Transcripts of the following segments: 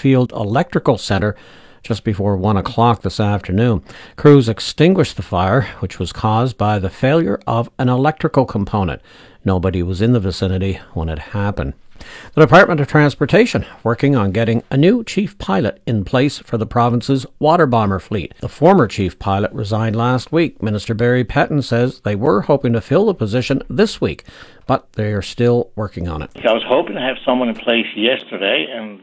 Field Electrical Centre just before 1 o'clock this afternoon. Crews extinguished the fire, which was caused by the failure of an electrical component. Nobody was in the vicinity when it happened. The Department of Transportation working on getting a new chief pilot in place for the province's water bomber fleet. The former chief pilot resigned last week. Minister Barry Petton says they were hoping to fill the position this week, but they are still working on it. I was hoping to have someone in place yesterday, and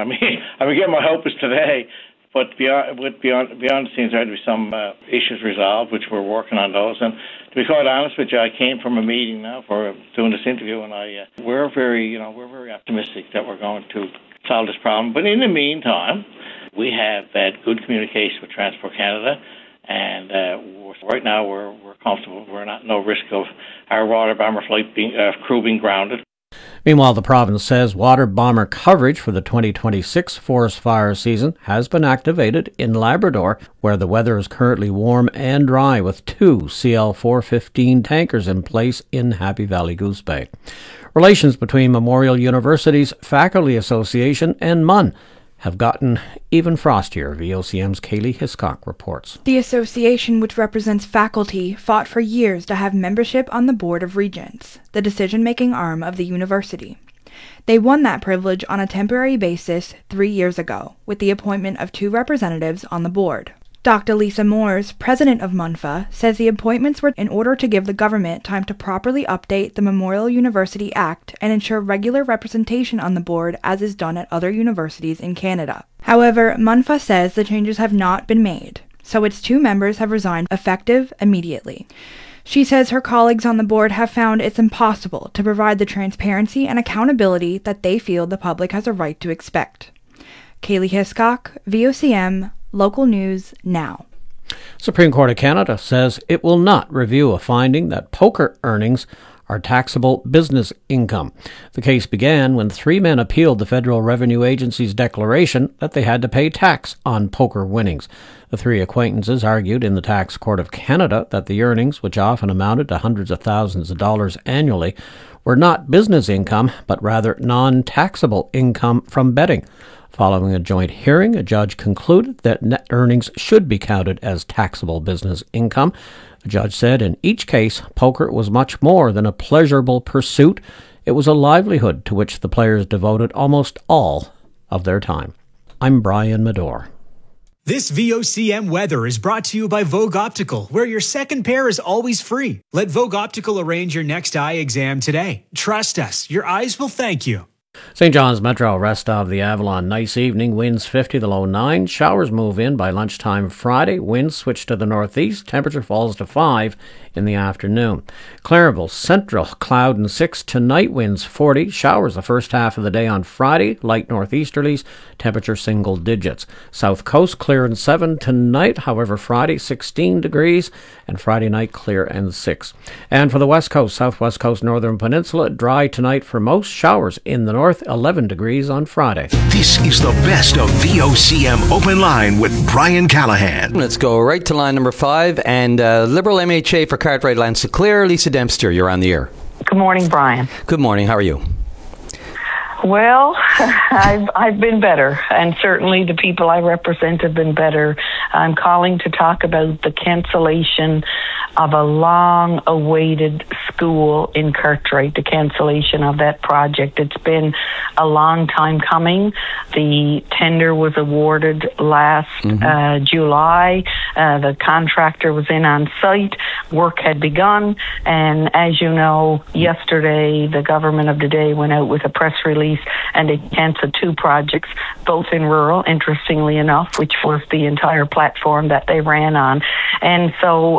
I get my hope is today. But beyond the scenes, there had to be some issues resolved, which we're working on those. And to be quite honest with you, I came from a meeting now for doing this interview, and we're very optimistic that we're going to solve this problem. But in the meantime, we have had good communication with Transport Canada, and right now we're comfortable. We're not no risk of our water bomber flight crew being grounded. Meanwhile, the province says water bomber coverage for the 2026 forest fire season has been activated in Labrador, where the weather is currently warm and dry with 2 CL-415 tankers in place in Happy Valley Goose Bay. Relations between Memorial University's Faculty Association and MUN have gotten even frostier, VOCM's Kaylee Hiscock reports. The association, which represents faculty, fought for years to have membership on the Board of Regents, the decision-making arm of the university. They won that privilege on a temporary basis 3 years ago, with the appointment of 2 representatives on the board. Dr. Lisa Moores, president of MUNFA, says the appointments were in order to give the government time to properly update the Memorial University Act and ensure regular representation on the board as is done at other universities in Canada. However, MUNFA says the changes have not been made, so its 2 members have resigned effective immediately. She says her colleagues on the board have found it's impossible to provide the transparency and accountability that they feel the public has a right to expect. Kaylee Hiscock, VOCM, Local News Now. Supreme Court of Canada says it will not review a finding that poker earnings are taxable business income. The case began when 3 men appealed the Federal Revenue Agency's declaration that they had to pay tax on poker winnings. The 3 acquaintances argued in the Tax Court of Canada that the earnings, which often amounted to hundreds of thousands of dollars annually, were not business income, but rather non-taxable income from betting. Following a joint hearing, a judge concluded that net earnings should be counted as taxable business income. The judge said in each case, poker was much more than a pleasurable pursuit. It was a livelihood to which the players devoted almost all of their time. I'm Brian Medore. This VOCM weather is brought to you by Vogue Optical, where your second pair is always free. Let Vogue Optical arrange your next eye exam today. Trust us, your eyes will thank you. St. John's Metro, rest of the Avalon. Nice evening, winds 50, the low 9. Showers move in by lunchtime Friday. Winds switch to the northeast. Temperature falls to 5 in the afternoon. Clarenville, Central, cloud and 6. Tonight, winds 40. Showers the first half of the day on Friday. Light northeasterlies. Temperature single digits. South Coast, clear and 7 tonight. However, Friday, 16 degrees. And Friday night, clear and 6. And for the West Coast, Southwest Coast, Northern Peninsula, dry tonight for most. Showers in the north, 11 degrees on Friday. This is the best of VOCM Open Line with Brian Callahan. Let's go right to line number 5 and Liberal MHA for Cartwright Lanceclair. Lisa Dempster, you're on the air. Good morning, Brian. Good morning. How are you? Well, I've been better, and certainly the people I represent have been better. I'm calling to talk about the cancellation of a long-awaited school in Cartwright, the cancellation of that project. It's been a long time coming. The tender was awarded last July. The contractor was in on site. Work had begun, and as you know, yesterday the government of the day went out with a press release and they canceled 2 projects, both in rural, interestingly enough, which was the entire platform that they ran on. And so,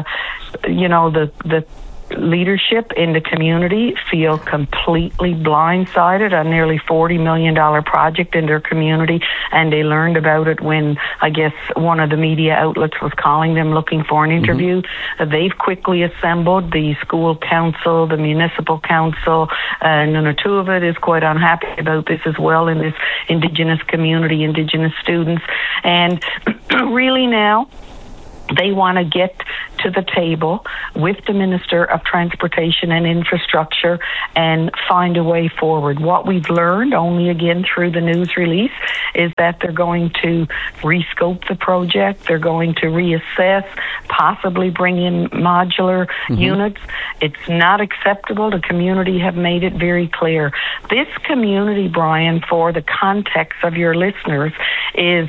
the leadership in the community feel completely blindsided on nearly $40 million project in their community, and they learned about it when, I guess, one of the media outlets was calling them looking for an interview. They've quickly assembled the school council, the municipal council, and Nunatuva is quite unhappy about this as well in this Indigenous community, Indigenous students. And really now, They want to get to the table with the Minister of Transportation and Infrastructure and find a way forward. What we've learned, only again through the news release, is that they're going to rescope the project. They're going to reassess, possibly bring in modular units. It's not acceptable. The community have made it very clear. This community, Brian, for the context of your listeners, is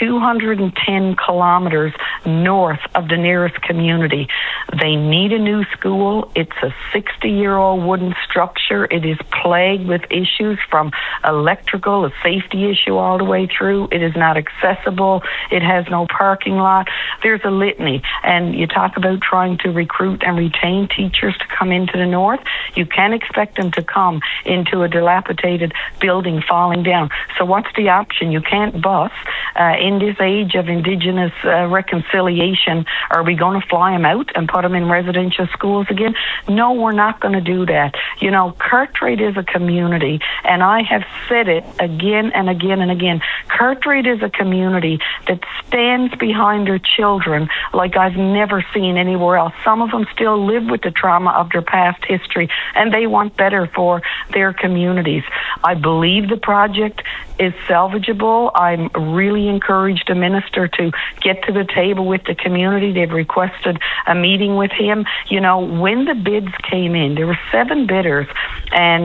210 kilometers north of the nearest community. They need a new school. It's a 60-year-old wooden structure. It is plagued with issues from electrical, a safety issue all the way through. It is not accessible. It has no parking lot. There's a litany. And you talk about trying to recruit and retain teachers to come into the north. You can't expect them to come into a dilapidated building falling down. So what's the option? You can't bus. In this age of Indigenous reconciliation, are we going to fly them out and put them in residential schools again? No, we're not going to do that. You know, Cartwright is a community, and I have said it again and again and again. Cartwright is a community that stands behind their children like I've never seen anywhere else. Some of them still live with the trauma of their past history, and they want better for their communities. I believe the project is salvageable. I'm really encouraged the minister to get to the table with the community. They've requested a meeting with him. You know, when the bids came in, there were 7 bidders, and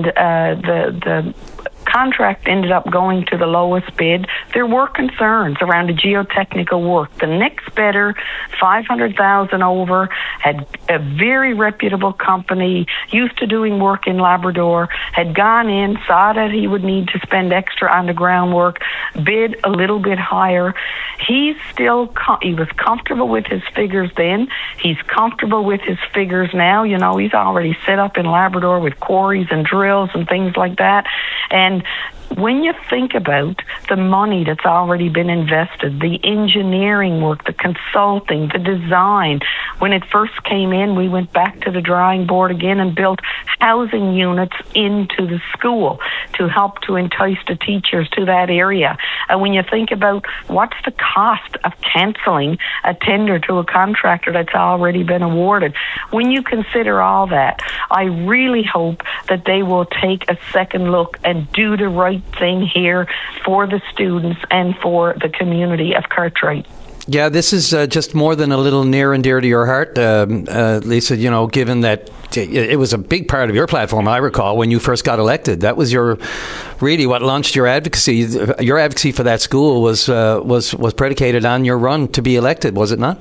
the contract ended up going to the lowest bid. There were concerns around the geotechnical work. The next bidder, $500,000 over, had a very reputable company, used to doing work in Labrador, had gone in, saw that he would need to spend extra on the groundwork, bid a little bit higher. He was comfortable with his figures then. He's comfortable with his figures now. You know, he's already set up in Labrador with quarries and drills and things like that. And when you think about the money that's already been invested, the engineering work, the consulting, the design, when it first came in, we went back to the drawing board again and built housing units into the school to help to entice the teachers to that area. And when you think about what's the cost of cancelling a tender to a contractor that's already been awarded, when you consider all that, I really hope that they will take a second look and do the right thing here for the students and for the community of Cartwright. Yeah, this is just more than a little near and dear to your heart, Lisa, you know, given that it was a big part of your platform, I recall, when you first got elected. That was really what launched your advocacy. Your advocacy for that school was predicated on your run to be elected, was it not?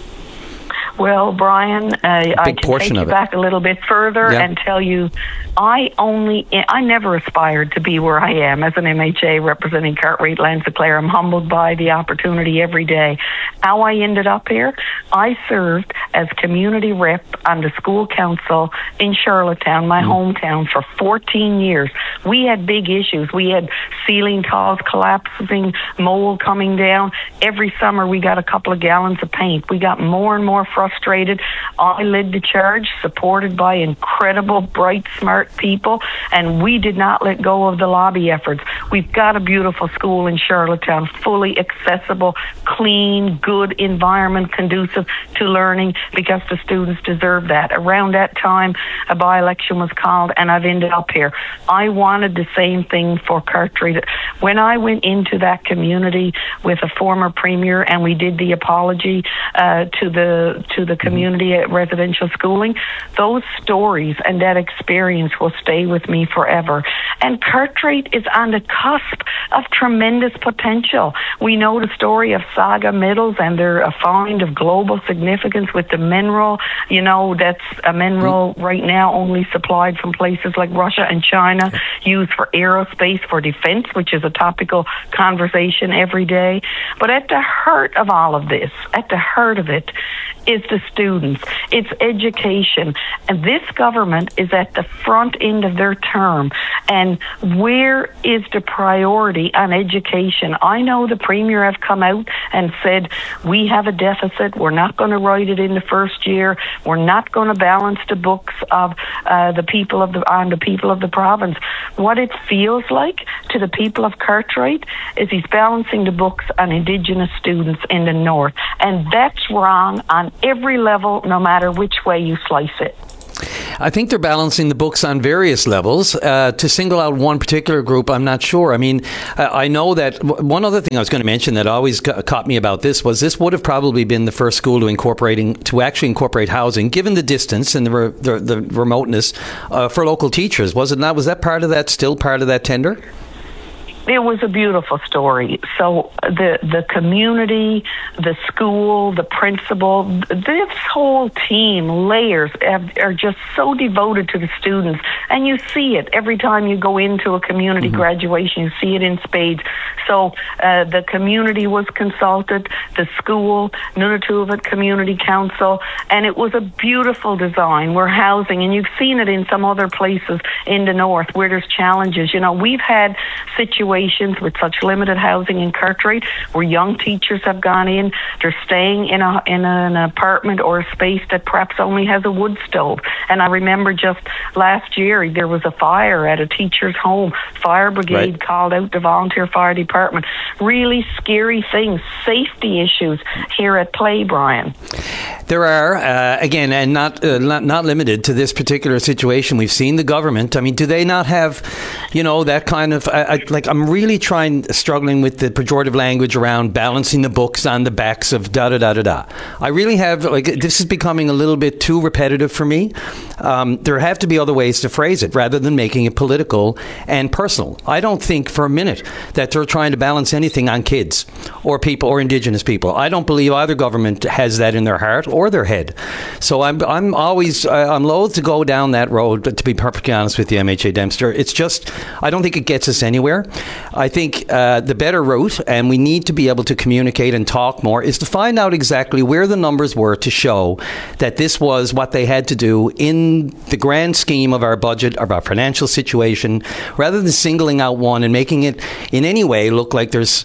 Well, Brian, I can take you back a little bit further and tell you I never aspired to be where I am as an MHA representing Cartwright Lanza Clare. I'm humbled by the opportunity every day. How I ended up here, I served as community rep on the school council in Charlottetown, my hometown, for 14 years. We had big issues. We had ceiling tiles collapsing, mold coming down. Every summer we got a couple of gallons of paint. We got more and more frustrated. I led the charge, supported by incredible, bright, smart people, and we did not let go of the lobby efforts. We've got a beautiful school in Charlottetown, fully accessible, clean, good environment, conducive to learning, because the students deserve that. Around that time, a by-election was called, and I've ended up here. I wanted the same thing for Cartwright. When I went into that community with a former premier and we did the apology to the community at residential schooling, those stories and that experience will stay with me forever. And Cartwright is on the cusp of tremendous potential. We know the story of Saga Metals, and they're a find of global significance with the mineral. You know, that's a mineral right now only supplied from places like Russia and China, used for aerospace, for defense, which is a topical conversation every day. But at the heart of all of this, at the heart of it, is the students, it's education. And this government is at the front end of their term. And where is the priority on education? I know the Premier have come out and said, we have a deficit. We're not going to write it in the first year. We're not going to balance the books of the people of the province. What it feels like to the people of Cartwright is he's balancing the books on Indigenous students in the north. And that's wrong on every level, no matter which way you slice it. I think they're balancing the books on various levels. To single out one particular group, I'm not sure. I mean, I know that one other thing I was going to mention that always caught me about this was this would have probably been the first school to actually incorporate housing, given the distance and the remoteness for local teachers. Was it not? Was that part of that? Still part of that tender? It was a beautiful story. So the community, the school, the principal, this whole team, layers, are just so devoted to the students. And you see it every time you go into a community graduation. You see it in spades. So the community was consulted, the school, Nunatuvet Community Council, and it was a beautiful design. We're housing, and you've seen it in some other places in the north where there's challenges. You know, we've had situations with such limited housing in Cartwright where young teachers have gone in, they're staying in an apartment or a space that perhaps only has a wood stove. And I remember just last year there was a fire at a teacher's home. Fire brigade called out the volunteer fire department. Really scary things, safety issues here at play, Brian. There are, again, and not limited to this particular situation. We've seen the government. I mean, do they not have, that kind of, I'm really struggling with the pejorative language around balancing the books on the backs of da-da-da-da-da. I really have, this is becoming a little bit too repetitive for me. There have to be other ways to phrase it rather than making it political and personal. I don't think for a minute that they're trying to balance anything on kids or people or Indigenous people. I don't believe either government has that in their heart or their head. So I'm loath to go down that road, but to be perfectly honest with you, MHA Dempster, it's just, I don't think it gets us anywhere. I think the better route, and we need to be able to communicate and talk more, is to find out exactly where the numbers were to show that this was what they had to do in the grand scheme of our budget, of our financial situation, rather than singling out one and making it in any way look like there's,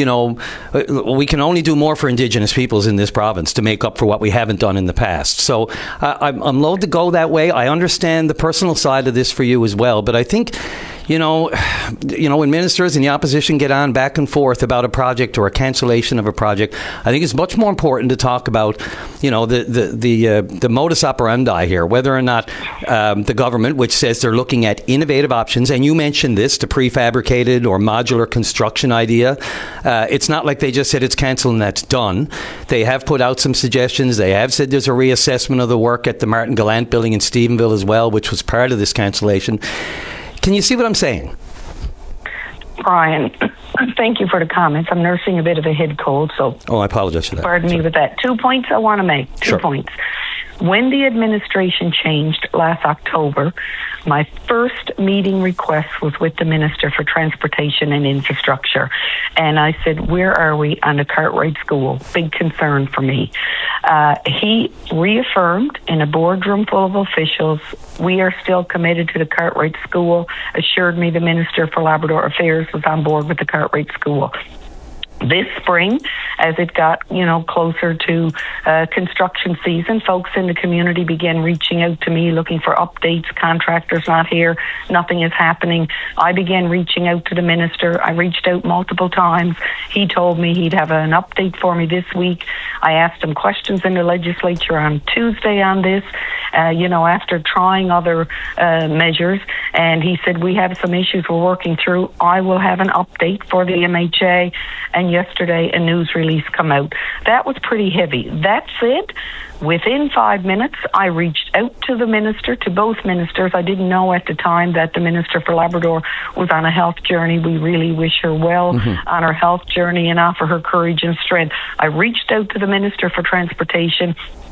we can only do more for Indigenous peoples in this province to make up for what we haven't done in the past. So I'm loath to go that way. I understand the personal side of this for you as well, but I think when ministers and the opposition get on back and forth about a project or a cancellation of a project, I think it's much more important to talk about, the modus operandi here, whether or not the government, which says they're looking at innovative options, and you mentioned this, the prefabricated or modular construction idea. It's not like they just said it's cancelled and that's done. They have put out some suggestions. They have said there's a reassessment of the work at the Martin Gallant building in Stephenville as well, which was part of this cancellation. Can you see what I'm saying? Brian, thank you for the comments. I'm nursing a bit of a head cold, so... Oh, I apologize for that. Pardon me with that. 2 points I want to make. Two points. When the administration changed last October, my first meeting request was with the Minister for Transportation and Infrastructure. And I said, where are we on the Cartwright School? Big concern for me. He reaffirmed in a boardroom full of officials, we are still committed to the Cartwright School, assured me the Minister for Labrador Affairs was on board with the Cartwright School. This spring, as it got, closer to construction season, folks in the community began reaching out to me looking for updates. Contractors not here. Nothing is happening. I began reaching out to the minister. I reached out multiple times. He told me he'd have an update for me this week. I asked him questions in the legislature on Tuesday on this, after trying other measures. And he said, we have some issues we're working through. I will have an update for the MHA. And yesterday a news release come out. That was pretty heavy. That said, within 5 minutes, I reached out to the minister, to both ministers. I didn't know at the time that the Minister for Labrador was on a health journey. We really wish her well on her health journey and offer her courage and strength. I reached out to the Minister for Transportation.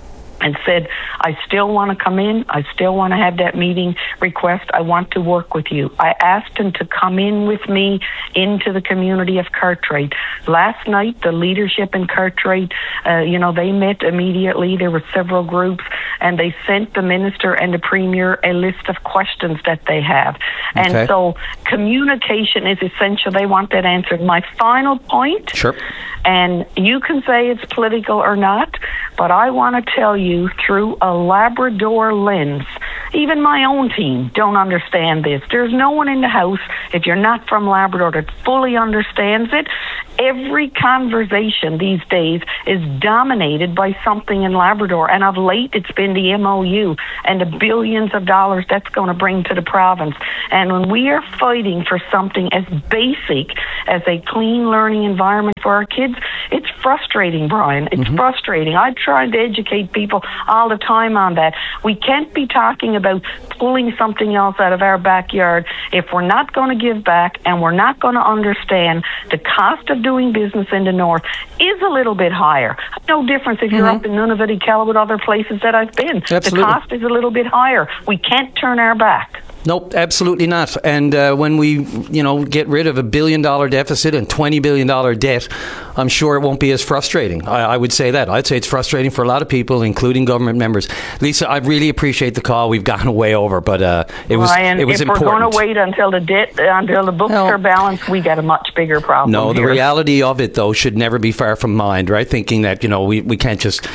and said, I still want to come in. I still want to have that meeting request. I want to work with you. I asked him to come in with me into the community of Cartwright. Last night, the leadership in Cartwright, they met immediately. There were several groups, and they sent the minister and the premier a list of questions that they have. Okay. And so communication is essential. They want that answered. My final point, sure. And you can say it's political or not, but I want to tell you through a Labrador lens, even my own team don't understand this. There's no one in the House, if you're not from Labrador, that fully understands it. Every conversation these days is dominated by something in Labrador, and of late it's been the MOU and the billions of dollars that's going to bring to the province. And when we are fighting for something as basic as a clean learning environment for our kids, it's frustrating, Brian. It's frustrating. I try to educate people all the time on that. We can't be talking about pulling something else out of our backyard if we're not going to give back and we're not going to understand the cost of doing business in the north is a little bit higher. No difference if you're up in Nunavut, Iqaluit, other places that I've been. Absolutely. The cost is a little bit higher. We can't turn our back. Nope, absolutely not. And when we, get rid of $1 billion deficit and $20 billion debt, I'm sure it won't be as frustrating. I would say that. I'd say it's frustrating for a lot of people, including government members. Lisa, I really appreciate the call. We've gone way over, but it was Ryan, important. If we're going to wait until the books are balanced, we got a much bigger problem. No, the here. reality of it, though, should never be far from mind, right? Thinking that, we can't just,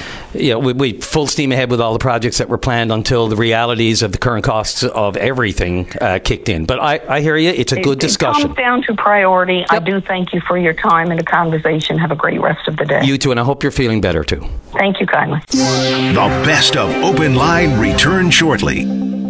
we full steam ahead with all the projects that were planned until the realities of the current costs of everything kicked in. But I hear you. It's a good discussion. It comes down to priority. Yep. I do thank you for your time and the conversation. Have a great rest of the day. You too, and I hope you're feeling better too. Thank you kindly. The best of Open Line return shortly.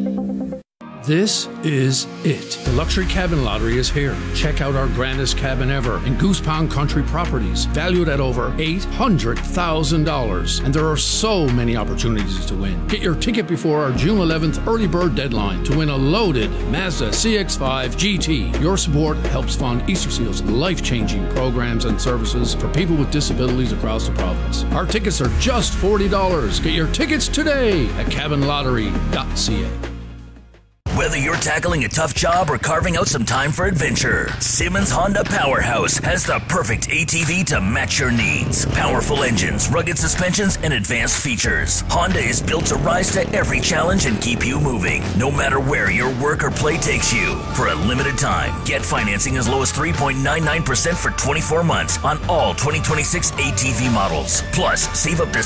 This is it. The Luxury Cabin Lottery is here. Check out our grandest cabin ever in Goose Pond Country Properties, valued at over $800,000. And there are so many opportunities to win. Get your ticket before our June 11th early bird deadline to win a loaded Mazda CX-5 GT. Your support helps fund Easter Seal's life-changing programs and services for people with disabilities across the province. Our tickets are just $40. Get your tickets today at cabinlottery.ca. Whether you're tackling a tough job or carving out some time for adventure, Simmons Honda Powerhouse has the perfect ATV to match your needs. Powerful engines, rugged suspensions, and advanced features. Honda is built to rise to every challenge and keep you moving, no matter where your work or play takes you. For a limited time, get financing as low as 3.99% for 24 months on all 2026 ATV models. Plus, save up to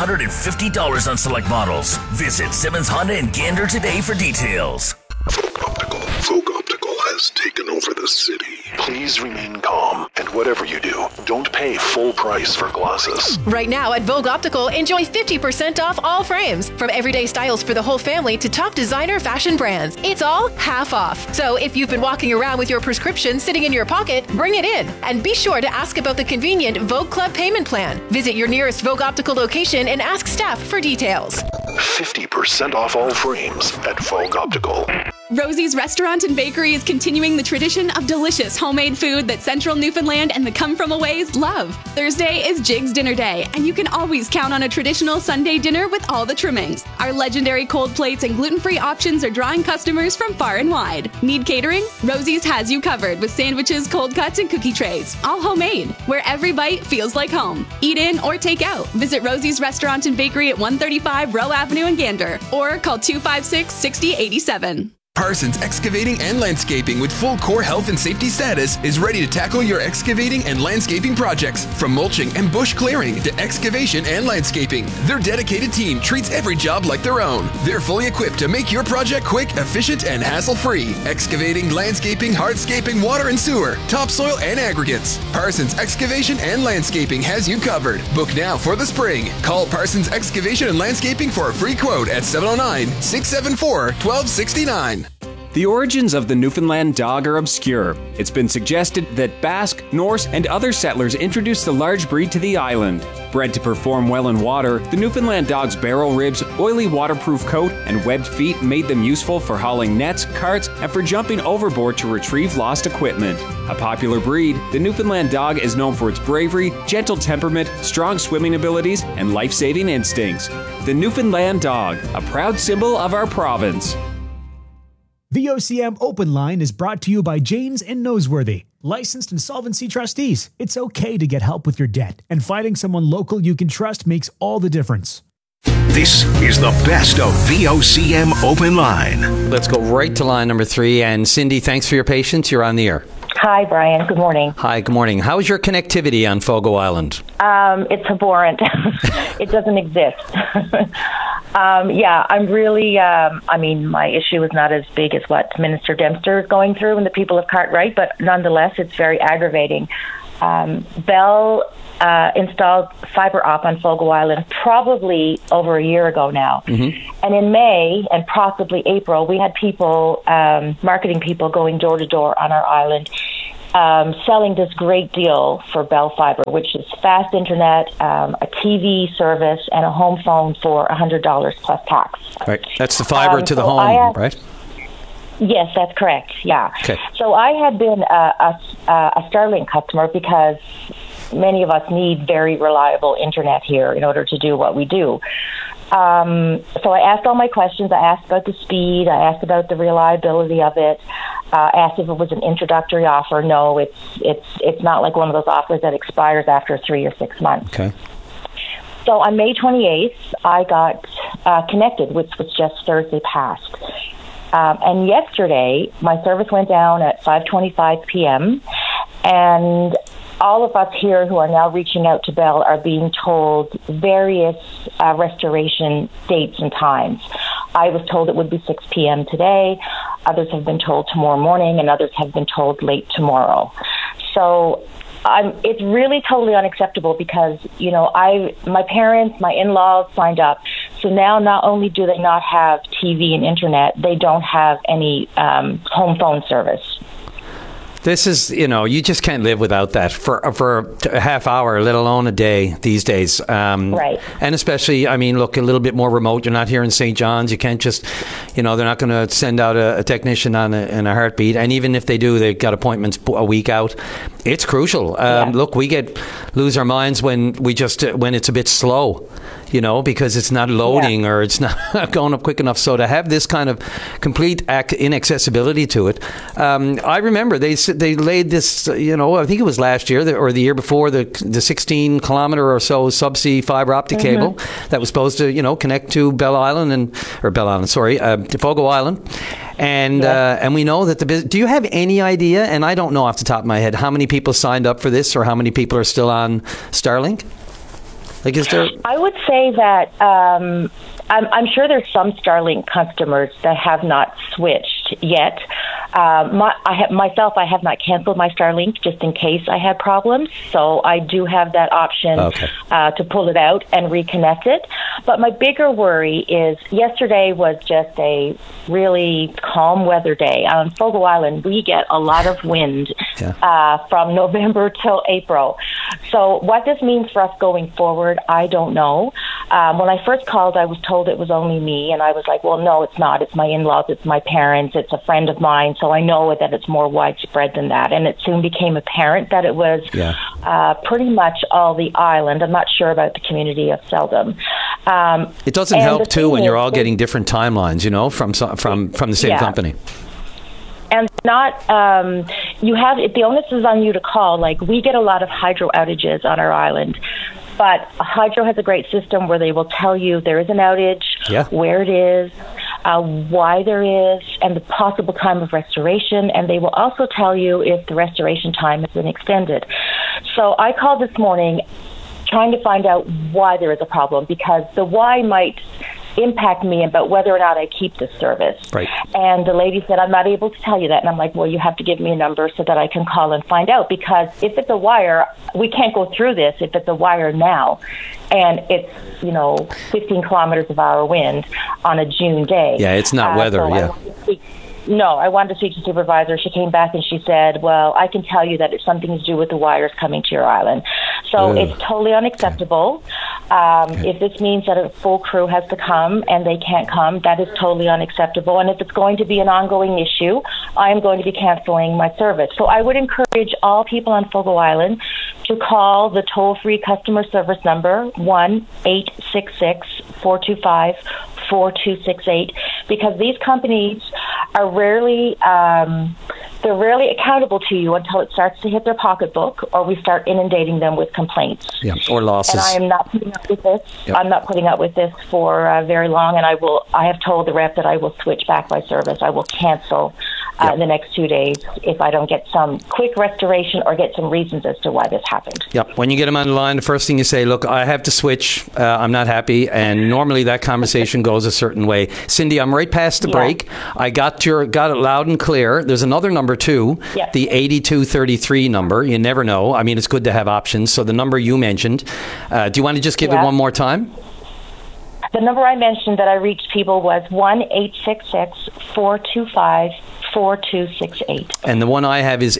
$750 on select models. Visit Simmons Honda in Gander today for details. Vogue Optical has taken over the city. Please remain calm, and whatever you do, don't pay full price for glasses. Right now at Vogue Optical, enjoy 50% off all frames. From everyday styles for the whole family to top designer fashion brands. It's all half off. So if you've been walking around with your prescription sitting in your pocket, bring it in. And be sure to ask about the convenient Vogue Club payment plan. Visit your nearest Vogue Optical location and ask staff for details. 50% off all frames at Vogue Optical. Rosie's Restaurant and Bakery is continuing the tradition of delicious homemade food that Central Newfoundland and the come-from-aways love. Thursday is Jig's Dinner Day, and you can always count on a traditional Sunday dinner with all the trimmings. Our legendary cold plates and gluten-free options are drawing customers from far and wide. Need catering? Rosie's has you covered with sandwiches, cold cuts, and cookie trays. All homemade, where every bite feels like home. Eat in or take out. Visit Rosie's Restaurant and Bakery at 135 Rowe Avenue in Gander, or call 256-6087. Parsons Excavating and Landscaping with full core health and safety status is ready to tackle your excavating and landscaping projects. From mulching and bush clearing to excavation and landscaping, their dedicated team treats every job like their own. They're fully equipped to make your project quick, efficient, and hassle-free. Excavating, landscaping, hardscaping, water and sewer, topsoil, and aggregates. Parsons Excavation and Landscaping has you covered. Book now for the spring. Call Parsons Excavation and Landscaping for a free quote at 709-674-1269. The origins of the Newfoundland dog are obscure. It's been suggested that Basque, Norse, and other settlers introduced the large breed to the island. Bred to perform well in water, the Newfoundland dog's barrel ribs, oily waterproof coat, and webbed feet made them useful for hauling nets, carts, and for jumping overboard to retrieve lost equipment. A popular breed, the Newfoundland dog is known for its bravery, gentle temperament, strong swimming abilities, and life-saving instincts. The Newfoundland dog, a proud symbol of our province. VOCM Open Line is brought to you by Janes and Noseworthy, licensed insolvency trustees. It's okay to get help with your debt, and finding someone local you can trust makes all the difference. This is the best of VOCM Open Line. Let's go right to line number 3. And Cindy, thanks for your patience. You're on the air. Hi, Brian. Good morning. Hi, good morning. How's your connectivity on Fogo Island? It's abhorrent. It doesn't exist. I'm really, my issue is not as big as what Minister Dempster is going through and the people of Cartwright, but nonetheless, it's very aggravating. Bell installed fiber op on Fogo Island probably over a year ago now. Mm-hmm. And in May and possibly April, we had people, marketing people going door to door on our island, selling this great deal for Bell Fiber, which is fast internet, a TV service, and a home phone for $100 plus tax. Right. That's the fiber to the home, right? Yes, that's correct. Yeah. Okay. So I had been a Starlink customer because many of us need very reliable internet here in order to do what we do. So I asked all my questions. I asked about the speed. I asked about the reliability of it. Asked if it was an introductory offer. No, it's not like one of those offers that expires after 3 or 6 months. Okay. So on May 28th, I got connected, which was just Thursday past. And yesterday, my service went down at 5:25 p.m., and all of us here who are now reaching out to Bell are being told various restoration dates and times. I was told it would be 6 p.m. today. Others have been told tomorrow morning, and others have been told late tomorrow. So it's really totally unacceptable because, my parents, my in-laws signed up. So now not only do they not have TV and internet, they don't have any home phone service. This is, you just can't live without that for a half hour, let alone a day these days. Right. And especially, look, a little bit more remote. You're not here in St. John's. You can't just, they're not going to send out a technician in a heartbeat. And even if they do, they've got appointments a week out. It's crucial. Look, we lose our minds when it's a bit slow, because it's not loading or it's not going up quick enough. So to have this kind of complete inaccessibility to it, I remember they laid this, I think it was last year or the year before, the 16 kilometer or so subsea fiber optic cable that was supposed to, connect to Fogo Island, and we know that do you have any idea? And I don't know off the top of my head how many people signed up for this or how many people are still on Starlink. Like, is there? I would say that I'm sure there's some Starlink customers that have not switched yet. I have not canceled my Starlink just in case I had problems. So I do have that option to pull it out and reconnect it. But my bigger worry is yesterday was just a really calm weather day. On Fogo Island, we get a lot of wind from November till April. So what this means for us going forward, I don't know. When I first called, I was told it was only me, and I was like, well, no, it's not. It's my in-laws, it's my parents, it's a friend of mine, so I know that it's more widespread than that. And it soon became apparent that it was pretty much all the island. I'm not sure about the community of Seldom. It doesn't help, too, when you're all getting different timelines, from the same company. And the onus is on you to call. Like, we get a lot of hydro outages on our island. But Hydro has a great system where they will tell you there is an outage, where it is, why there is, and the possible time of restoration. And they will also tell you if the restoration time has been extended. So I called this morning trying to find out why there is a problem, because the why might impact me about whether or not I keep this service. Right. And the lady said, I'm not able to tell you that. And I'm like, well, you have to give me a number so that I can call and find out, because if it's a wire, we can't go through this if it's a wire now. And it's, 15 kilometers of hour wind on a June day. Yeah, it's not weather, No, I wanted to speak to the supervisor. She came back and she said, well, I can tell you that it's something to do with the wires coming to your island. So it's totally unacceptable. If this means that a full crew has to come and they can't come, that is totally unacceptable. And if it's going to be an ongoing issue, I am going to be canceling my service. So I would encourage all people on Fogo Island to call the toll-free customer service number 1-866-425-4268, because these companies are rarely accountable to you until it starts to hit their pocketbook or we start inundating them with complaints. Yeah, or losses. And I am not putting up with this. Yep. I'm not putting up with this for very long, and I have told the rep that I will switch back my service. I will cancel in the next 2 days if I don't get some quick restoration or get some reasons as to why this happened. Yep. When you get them on the line, the first thing you say, look, I have to switch. I'm not happy. And normally that conversation goes a certain way. Cindy, I'm right past the break. I got it loud and clear. There's another number too, the 8233 number. You never know. I mean, it's good to have options. So the number you mentioned, do you want to just give it one more time? The number I mentioned that I reached people was 1-866-425-4268. And the one I have is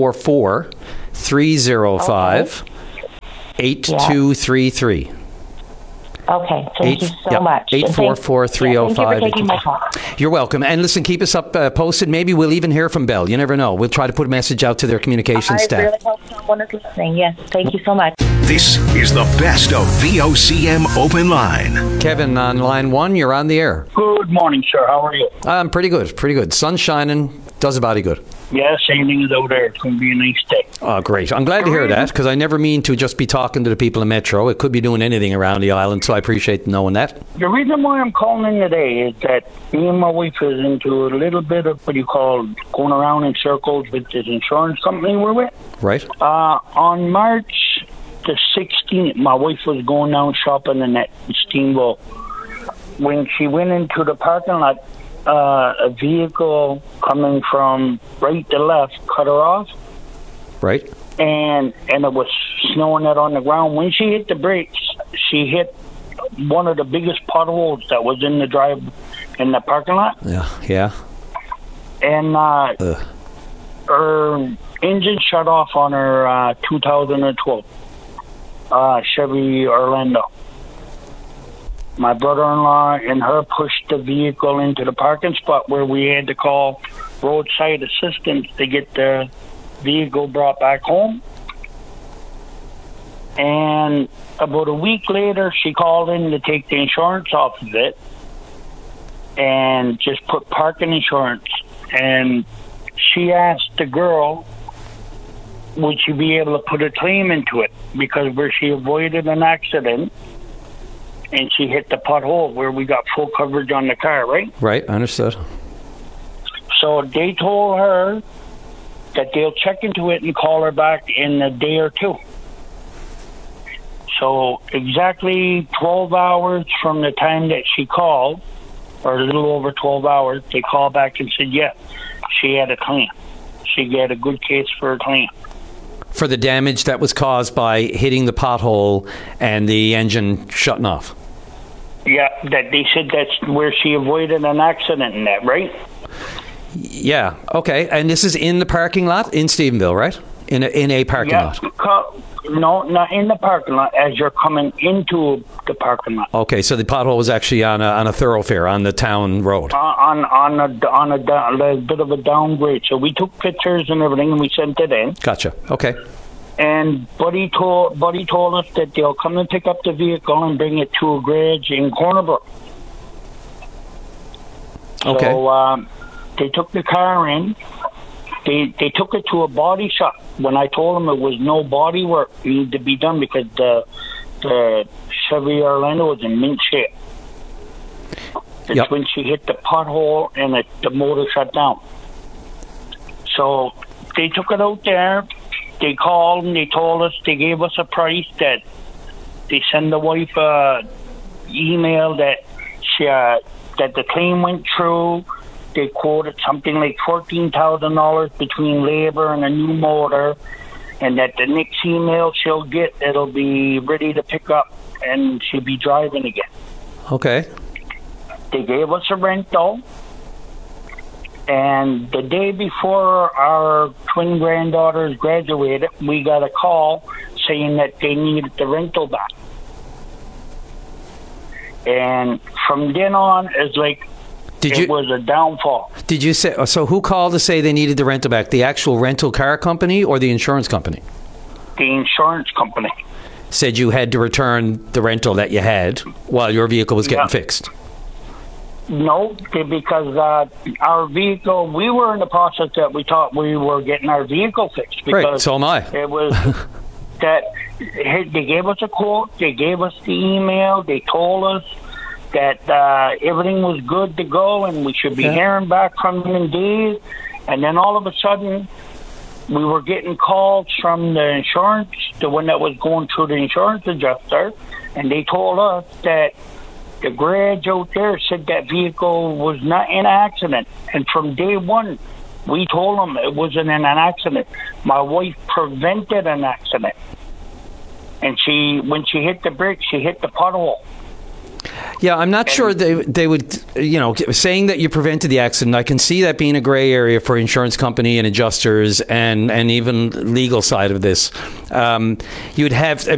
844-305-8233. Okay, thank you so much. 844-305. Thank you for taking my call. You're welcome. And listen, keep us up posted. Maybe we'll even hear from Bell. You never know. We'll try to put a message out to their communications staff. I really hope someone is listening. Yes, thank you so much. This is the best of VOCM Open Line. Kevin on line 1, you're on the air. Good morning, sir. How are you? I'm pretty good. Sun's shining, does a body good. Yeah, same thing is out there. It's going to be a nice day. Oh, great. I'm glad to hear that, because I never mean to just be talking to the people in Metro. It could be doing anything around the island, so I appreciate knowing that. The reason why I'm calling in today is that me and my wife is into a little bit of what you call going around in circles with this insurance company we're with. Right. On March the 16th, my wife was going down shopping in that Steamboat. When she went into the parking lot, a vehicle coming from right to left cut her off. Right. And it was snowing out on the ground. When she hit the brakes, she hit one of the biggest potholes that was in the parking lot. Yeah. And her engine shut off on her 2012 Chevy Orlando. My brother-in-law and her pushed the vehicle into the parking spot where we had to call roadside assistance to get the vehicle brought back home. And about a week later, she called in to take the insurance off of it and just put parking insurance. And she asked the girl, would she be able to put a claim into it? Because where she avoided an accident, and she hit the pothole where we got full coverage on the car, right? Right, understood. So they told her that they'll check into it and call her back in a day or two. So exactly 12 hours from the time that she called, or a little over 12 hours, they called back and said, yeah, she had a claim. She had a good case for a claim. For the damage that was caused by hitting the pothole and the engine shutting off? Yeah, that they said that's where she avoided an accident in that, right? Yeah, okay. And this is in the parking lot in Stephenville, right? In a parking lot? No, not in the parking lot, as you're coming into the parking lot. Okay, so the pothole was actually on a thoroughfare, on the town road. On a bit of a downgrade. So we took pictures and everything, and we sent it in. Gotcha. Okay. And Buddy told us that they'll come and pick up the vehicle and bring it to a garage in Corner Brook. Okay. So they took the car in. They took it to a body shop. When I told them it was no body work needed to be done because the Chevy Orlando was in mint shape. It's when she hit the pothole and the motor shut down. So they took it out there. They called and they told us, they gave us a price that they send the wife email that that the claim went through. They quoted something like $14,000 between labor and a new motor, and that the next email she'll get, it'll be ready to pick up and she'll be driving again. Okay. They gave us a rental, And the day before our twin granddaughters graduated, we got a call saying that they needed the rental back. And from then on, it's like it was a downfall. Did you say, so who called to say they needed the rental back? The actual rental car company or the insurance company? The insurance company. Said you had to return the rental that you had while your vehicle was getting fixed? No, because our vehicle, we were in the process that we thought we were getting our vehicle fixed. Because right, so am I. It was that they gave us a quote, they gave us the email, they told us that everything was good to go and we should be hearing back from them in days. And then all of a sudden, we were getting calls from the insurance, the one that was going through the insurance adjuster, and they told us that the garage out there said that vehicle was not in an accident. And from day one, we told them it wasn't in an accident. My wife prevented an accident. And when she hit the brake, she hit the pothole. Yeah, I'm not sure they would, saying that you prevented the accident. I can see that being a gray area for insurance company and adjusters and even legal side of this. You'd have,